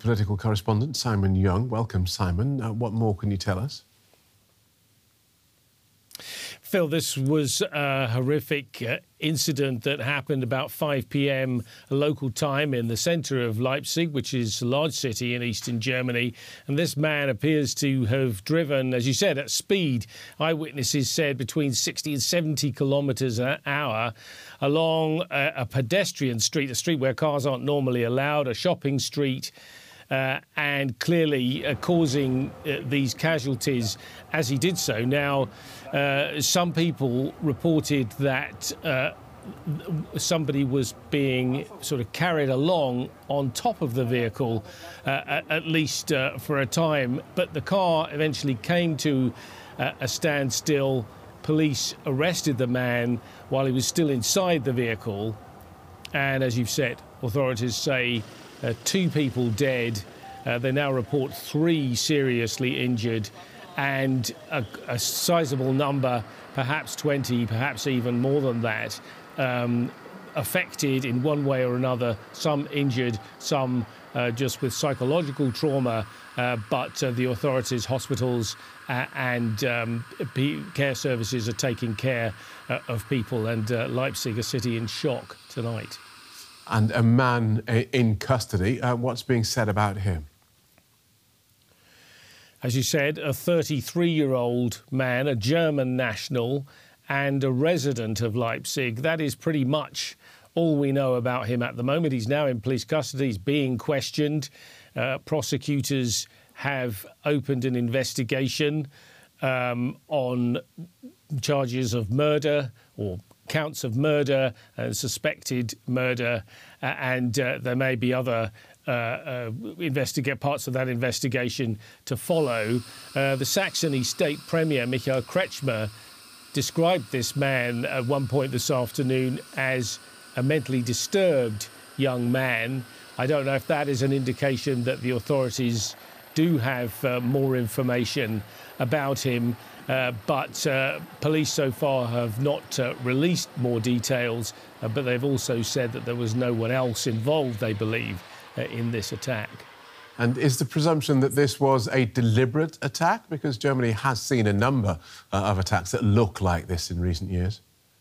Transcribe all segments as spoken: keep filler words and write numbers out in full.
political correspondent Simon Young. Welcome, Simon. Uh, what more can you tell us? Phil, this was a horrific uh, incident that happened about five p m local time in the centre of Leipzig, which is a large city in eastern Germany. And this man appears to have driven, as you said, at speed. Eyewitnesses said between sixty and seventy kilometres an hour along a, a pedestrian street, a street where cars aren't normally allowed, a shopping street. Uh, and clearly uh, causing uh, these casualties as he did so. Now, uh, some people reported that uh, somebody was being sort of carried along on top of the vehicle, uh, at, at least uh, for a time. But the car eventually came to uh, a standstill. Police arrested the man while he was still inside the vehicle. And as you've said, authorities say Uh, two people dead. Uh, they now report three seriously injured, and a, a sizable number, perhaps twenty, perhaps even more than that, um, affected in one way or another. Some injured, some uh, just with psychological trauma. Uh, but uh, the authorities, hospitals uh, and um, care services are taking care uh, of people. And uh, Leipzig, a city in shock tonight. And a man in custody. Uh, what's being said about him? As you said, a thirty-three-year-old man, a German national and a resident of Leipzig. That is pretty much all we know about him at the moment. He's now in police custody. He's being questioned. Uh, prosecutors have opened an investigation um, on charges of murder or counts of murder and suspected murder, uh, and uh, there may be other uh, uh, investigate parts of that investigation to follow. Uh, the Saxony State Premier Michael Kretschmer described this man at one point this afternoon as a mentally disturbed young man. I don't know if that is an indication that the authorities do have uh, more information about him. Uh, but uh, police so far have not uh, released more details, uh, but they've also said that there was no one else involved, they believe, uh, in this attack. And is the presumption that this was a deliberate attack? Because Germany has seen a number uh, of attacks that look like this in recent years.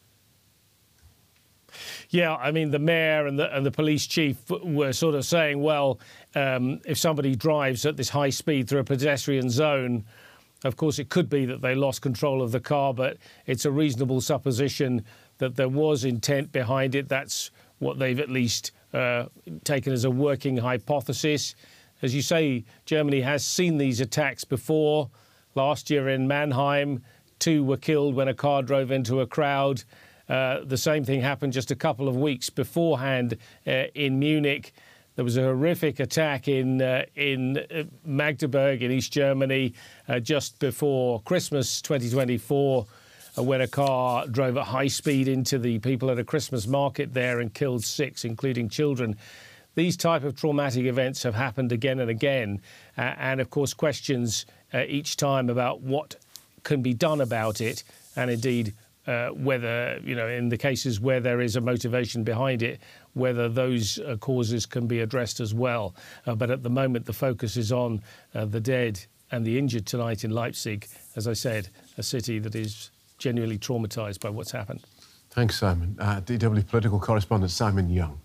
Yeah, I mean, the mayor and the, and the police chief were sort of saying, well, um, if somebody drives at this high speed through a pedestrian zone, of course, it could be that they lost control of the car, but it's a reasonable supposition that there was intent behind it. That's what they've at least uh, taken as a working hypothesis. As you say, Germany has seen these attacks before. Last year in Mannheim, two were killed when a car drove into a crowd. Uh, the same thing happened just a couple of weeks beforehand uh, in Munich. There was a horrific attack in uh, in uh, Magdeburg in East Germany uh, just before Christmas twenty twenty-four, uh, when a car drove at high speed into the people at a Christmas market there and killed six, including children. These type of traumatic events have happened again and again, uh, and of course questions uh, each time about what can be done about it, and indeed uh, whether, you know, in the cases where there is a motivation behind it, whether those uh, causes can be addressed as well. Uh, but at the moment, the focus is on uh, the dead and the injured tonight in Leipzig. As I said, a city that is genuinely traumatised by what's happened. Thanks, Simon. Uh, D W political correspondent Simon Young.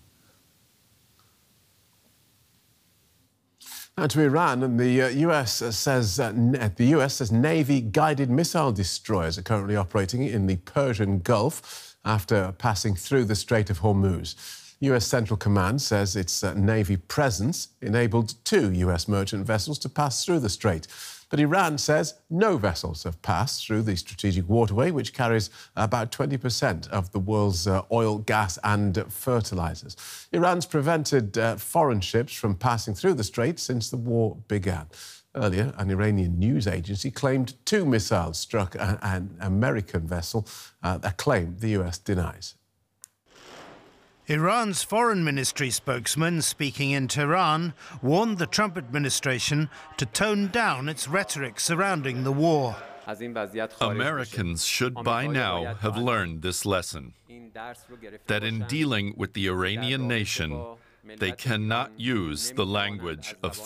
Now to Iran, and the uh, U S says uh, the U S says Navy-guided missile destroyers are currently operating in the Persian Gulf after passing through the Strait of Hormuz. U S Central Command says its uh, Navy presence enabled two U S merchant vessels to pass through the strait. But Iran says no vessels have passed through the strategic waterway, which carries about twenty percent of the world's uh, oil, gas and fertilisers. Iran's prevented uh, foreign ships from passing through the strait since the war began. Earlier, an Iranian news agency claimed two missiles struck a, an American vessel, uh, a claim the U S denies. Iran's foreign ministry spokesman, speaking in Tehran, warned the Trump administration to tone down its rhetoric surrounding the war. Americans should by now have learned this lesson, that in dealing with the Iranian nation, they cannot use the language of